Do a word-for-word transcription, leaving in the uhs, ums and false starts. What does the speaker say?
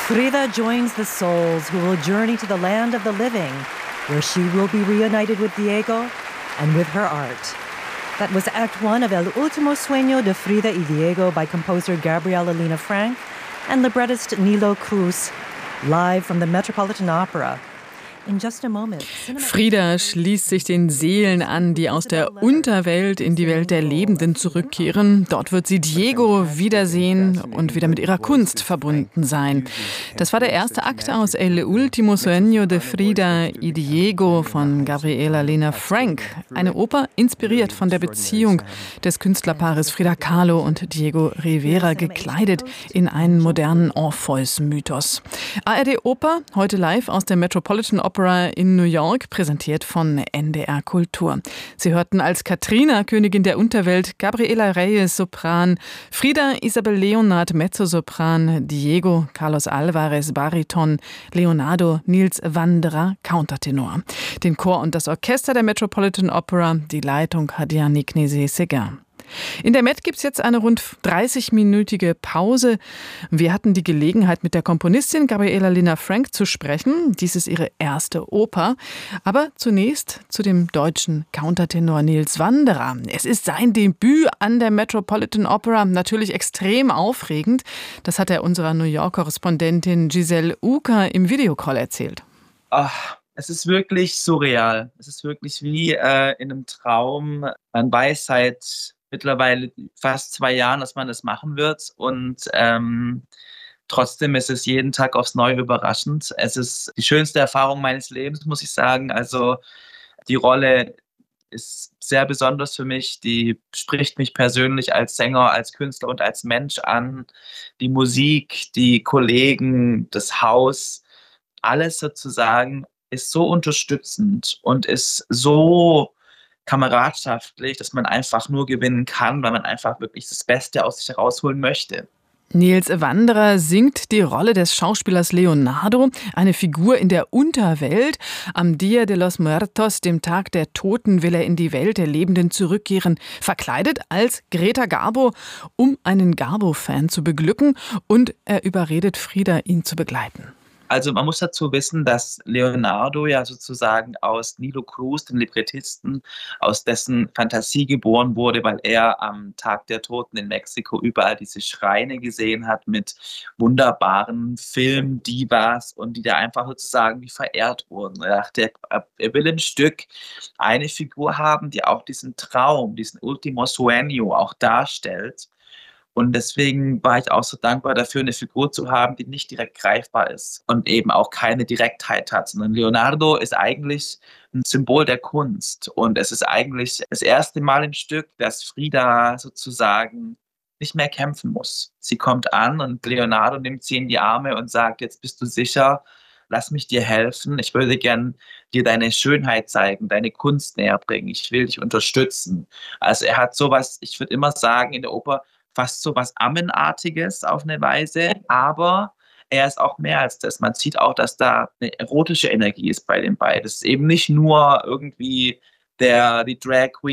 Frida joins the souls who will journey to the land of the living, where she will be reunited with Diego and with her art. That was Act One of El Último Sueño de Frida y Diego by composer Gabriela Lina Frank and librettist Nilo Cruz, live from the Metropolitan Opera. In just a moment, Frida schließt sich den Seelen an, die aus der Unterwelt in die Welt der Lebenden zurückkehren. Dort wird sie Diego wiedersehen und wieder mit ihrer Kunst verbunden sein. Das war der erste Akt aus El Último Sueño de Frida y Diego von Gabriela Lina Frank. Eine Oper, inspiriert von der Beziehung des Künstlerpaares Frida Kahlo und Diego Rivera, gekleidet in einen modernen Orpheus-Mythos. A R D Oper, heute live aus der Metropolitan Opera in New York, präsentiert von N D R Kultur. Sie hörten als Katrina, Königin der Unterwelt, Gabriela Reyes, Sopran, Frida Isabel Leonard, Mezzosopran, Diego Carlos Alvarez, Bariton, Leonardo Nils Wanderer, Countertenor. Den Chor und das Orchester der Metropolitan Opera, die Leitung hat Yannick Nézet-Séguin. In der Met gibt es jetzt eine rund dreißig-minütige Pause. Wir hatten die Gelegenheit, mit der Komponistin Gabriela Lina Frank zu sprechen. Dies ist ihre erste Oper. Aber zunächst zu dem deutschen Countertenor Nils Wanderer. Es ist sein Debüt an der Metropolitan Opera, natürlich extrem aufregend. Das hat er unserer New York-Korrespondentin Giselle Uker im Videocall erzählt. Ach. Es ist wirklich surreal. Es ist wirklich wie äh, in einem Traum. Man weiß seit mittlerweile fast zwei Jahren, dass man das machen wird. Und ähm, trotzdem ist es jeden Tag aufs Neue überraschend. Es ist die schönste Erfahrung meines Lebens, muss ich sagen. Also die Rolle ist sehr besonders für mich. Die spricht mich persönlich als Sänger, als Künstler und als Mensch an. Die Musik, die Kollegen, das Haus, alles sozusagen ist so unterstützend und ist so kameradschaftlich, dass man einfach nur gewinnen kann, weil man einfach wirklich das Beste aus sich herausholen möchte. Nils Wanderer singt die Rolle des Schauspielers Leonardo, eine Figur in der Unterwelt. Am Dia de los Muertos, dem Tag der Toten, will er in die Welt der Lebenden zurückkehren, verkleidet als Greta Garbo, um einen Garbo-Fan zu beglücken, und er überredet Frida, ihn zu begleiten. Also man muss dazu wissen, dass Leonardo ja sozusagen aus Nilo Cruz, dem Librettisten, aus dessen Fantasie geboren wurde, weil er am Tag der Toten in Mexiko überall diese Schreine gesehen hat mit wunderbaren Film-Divas und die da einfach sozusagen wie verehrt wurden. Er dachte, er will im Stück eine Figur haben, die auch diesen Traum, diesen Último Sueño auch darstellt. Und deswegen war ich auch so dankbar dafür, eine Figur zu haben, die nicht direkt greifbar ist und eben auch keine Direktheit hat, sondern Leonardo ist eigentlich ein Symbol der Kunst. Und es ist eigentlich das erste Mal im Stück, dass Frida sozusagen nicht mehr kämpfen muss. Sie kommt an und Leonardo nimmt sie in die Arme und sagt, jetzt bist du sicher, lass mich dir helfen. Ich würde gern dir deine Schönheit zeigen, deine Kunst näher bringen. Ich will dich unterstützen. Also er hat sowas, ich würde immer sagen, in der Oper, fast so was Ammenartiges auf eine Weise, aber er ist auch mehr als das. Man sieht auch, dass da eine erotische Energie ist bei den beiden. Es ist eben nicht nur irgendwie der, die Drag Queen